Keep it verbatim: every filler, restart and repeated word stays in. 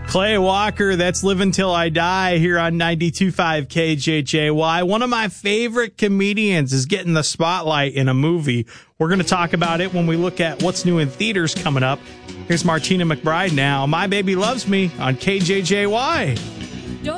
Clay Walker, that's Live Until I Die here on ninety-two point five K J J Y. One of my favorite comedians is getting the spotlight in a movie. We're going to talk about it when we look at what's new in theaters coming up. Here's Martina McBride now. My Baby Loves Me on K J J Y.